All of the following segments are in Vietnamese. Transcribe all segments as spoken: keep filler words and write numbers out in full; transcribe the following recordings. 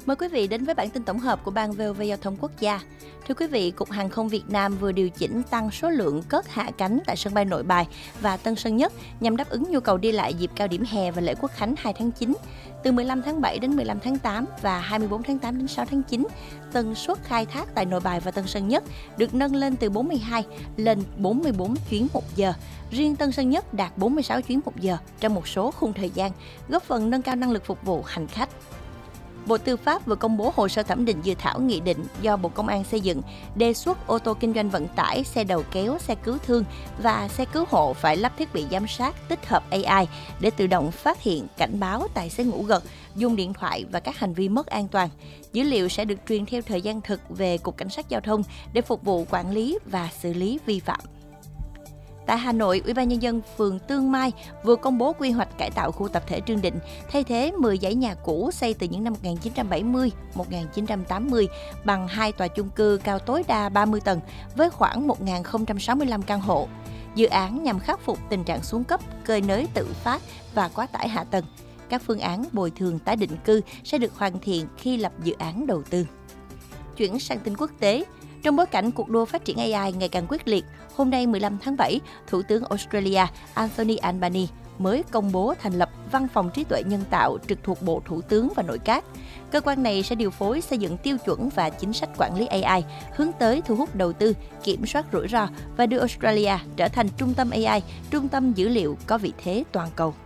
Mời quý vị đến với bản tin tổng hợp của Ban vê o vê Giao thông Quốc gia. Thưa quý vị, Cục Hàng không Việt Nam vừa điều chỉnh tăng số lượng cất hạ cánh tại sân bay Nội Bài và Tân Sơn Nhất nhằm đáp ứng nhu cầu đi lại dịp cao điểm hè và lễ Quốc khánh hai tháng chín. Từ mười lăm tháng bảy đến mười lăm tháng tám và hai mươi bốn tháng tám đến sáu tháng chín, tần suất khai thác tại Nội Bài và Tân Sơn Nhất được nâng lên từ bốn mươi hai lên bốn mươi bốn chuyến một giờ. Riêng Tân Sơn Nhất đạt bốn mươi sáu chuyến một giờ trong một số khung thời gian, góp phần nâng cao năng lực phục vụ hành khách. Bộ Tư pháp vừa công bố hồ sơ thẩm định dự thảo nghị định do Bộ Công an xây dựng đề xuất ô tô kinh doanh vận tải, xe đầu kéo, xe cứu thương và xe cứu hộ phải lắp thiết bị giám sát tích hợp a i để tự động phát hiện, cảnh báo tài xế ngủ gật, dùng điện thoại và các hành vi mất an toàn. Dữ liệu sẽ được truyền theo thời gian thực về Cục Cảnh sát Giao thông để phục vụ quản lý và xử lý vi phạm. Tại Hà Nội, Ủy ban Nhân dân phường Tương Mai vừa công bố quy hoạch cải tạo khu tập thể Trương Định, thay thế mười dãy nhà cũ xây từ những năm một nghìn chín trăm bảy mươi đến một nghìn chín trăm tám mươi bằng hai tòa chung cư cao tối đa ba mươi tầng với khoảng một nghìn không trăm sáu mươi lăm căn hộ. Dự án nhằm khắc phục tình trạng xuống cấp, cơi nới tự phát và quá tải hạ tầng. Các phương án bồi thường tái định cư sẽ được hoàn thiện khi lập dự án đầu tư. Chuyển sang tin quốc tế. Trong bối cảnh cuộc đua phát triển a i ngày càng quyết liệt, hôm nay mười lăm tháng bảy, Thủ tướng Australia Anthony Albanese mới công bố thành lập Văn phòng trí tuệ nhân tạo trực thuộc Bộ Thủ tướng và Nội các. Cơ quan này sẽ điều phối xây dựng tiêu chuẩn và chính sách quản lý a i, hướng tới thu hút đầu tư, kiểm soát rủi ro và đưa Australia trở thành trung tâm a i, trung tâm dữ liệu có vị thế toàn cầu.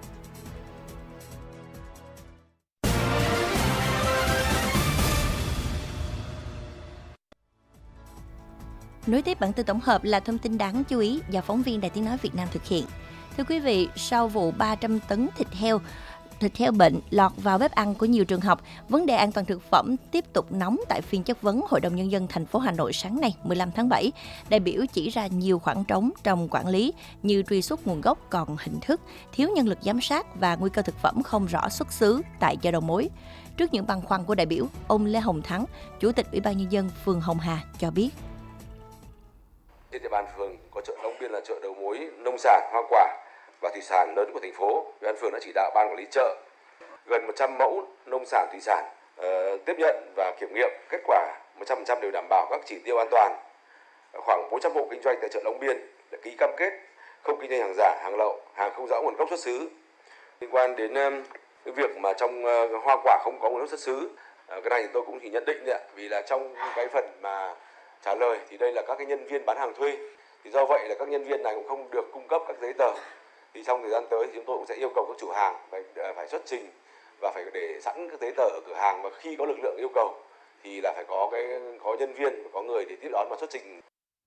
Nối tiếp bản tin tổng hợp là thông tin đáng chú ý do phóng viên Đài Tiếng nói Việt Nam thực hiện. Thưa quý vị, sau vụ ba trăm tấn thịt heo, thịt heo bệnh lọt vào bếp ăn của nhiều trường học, vấn đề an toàn thực phẩm tiếp tục nóng tại phiên chất vấn Hội đồng Nhân dân thành phố Hà Nội sáng nay mười lăm tháng bảy. Đại biểu chỉ ra nhiều khoảng trống trong quản lý như truy xuất nguồn gốc còn hình thức, thiếu nhân lực giám sát và nguy cơ thực phẩm không rõ xuất xứ tại chợ đầu mối. Trước những băn khoăn của đại biểu, ông Lê Hồng Thắng, Chủ tịch Ủy ban Nhân dân phường Hồng Hà cho biết. Trên địa bàn phường có chợ Long Biên là chợ đầu mối nông sản, hoa quả và thủy sản lớn của thành phố. Ủy ban phường đã chỉ đạo ban quản lý chợ gần một trăm mẫu nông sản thủy sản uh, tiếp nhận và kiểm nghiệm, kết quả một trăm phần trăm đều đảm bảo các chỉ tiêu an toàn. Khoảng bốn trăm hộ kinh doanh tại chợ Long Biên đã ký cam kết không kinh doanh hàng giả, hàng lậu, hàng không rõ nguồn gốc xuất xứ. Liên quan đến um, cái việc mà trong uh, hoa quả không có nguồn gốc xuất xứ, uh, cái này thì tôi cũng chỉ nhận định đấy, vì là trong cái phần mà trả lời thì đây là các cái nhân viên bán hàng thuê, thì do vậy là các nhân viên này cũng không được cung cấp các giấy tờ. Thì trong thời gian tới thì chúng tôi cũng sẽ yêu cầu các chủ hàng phải phải xuất trình và phải để sẵn các giấy tờ ở cửa hàng, và khi có lực lượng yêu cầu thì là phải có cái có nhân viên, có người để tiếp đón và xuất trình.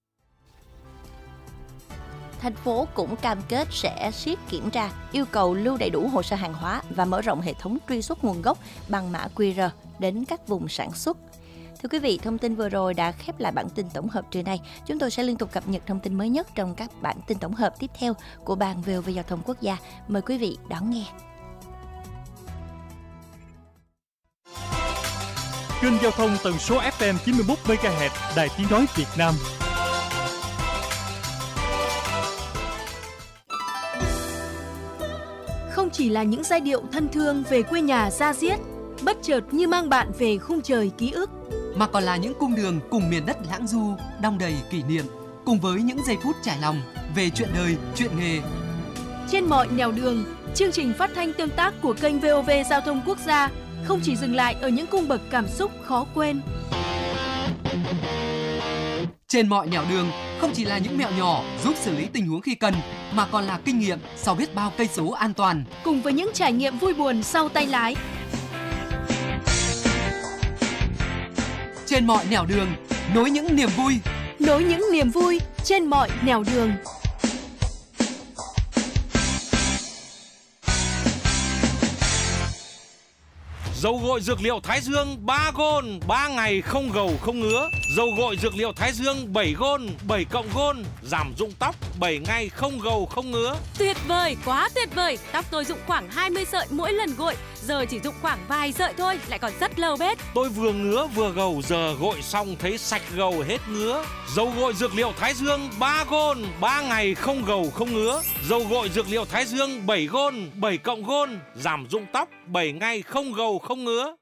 Thành phố cũng cam kết sẽ siết kiểm tra, yêu cầu lưu đầy đủ hồ sơ hàng hóa và mở rộng hệ thống truy xuất nguồn gốc bằng mã quy rờ đến các vùng sản xuất. Thưa quý vị, thông tin vừa rồi đã khép lại bản tin tổng hợp trưa nay. Chúng tôi sẽ liên tục cập nhật thông tin mới nhất trong các bản tin tổng hợp tiếp theo của Ban vê o vê Giao thông Quốc gia. Mời quý vị đón nghe. Kênh giao thông tần số ép em chín mươi mốt mê ga héc Đài Tiếng nói Việt Nam. Không chỉ là những giai điệu thân thương về quê nhà da diết, bất chợt như mang bạn về khung trời ký ức, mà còn là những cung đường cùng miền đất lãng du, đong đầy kỷ niệm, cùng với những giây phút trải lòng về chuyện đời, chuyện nghề. Trên mọi nẻo đường, chương trình phát thanh tương tác của kênh vê o vê Giao thông Quốc gia không chỉ dừng lại ở những cung bậc cảm xúc khó quên. Trên mọi nẻo đường không chỉ là những mẹo nhỏ giúp xử lý tình huống khi cần, mà còn là kinh nghiệm sau biết bao cây số an toàn, cùng với những trải nghiệm vui buồn sau tay lái. Trên mọi nẻo đường, nối những niềm vui, nối những niềm vui trên mọi nẻo đường. Dầu gội dược liệu Thái Dương ba gôn, ba ngày không gầu không ngứa. Dầu gội dược liệu Thái Dương bảy gôn, bảy cộng gôn, giảm rụng tóc bảy ngày không gầu không ngứa. Tuyệt vời, quá tuyệt vời. Tóc tôi rụng khoảng hai mươi sợi mỗi lần gội, giờ chỉ rụng khoảng vài sợi thôi, lại còn rất lâu bết. Tôi vừa ngứa vừa gầu, giờ gội xong thấy sạch gầu hết ngứa. Dầu gội dược liệu Thái Dương ba gôn, ba ngày không gầu không ngứa. Dầu gội dược liệu Thái Dương bảy gôn, bảy cộng gôn, giảm rụng tóc bảy ngày không gầu không ngứa.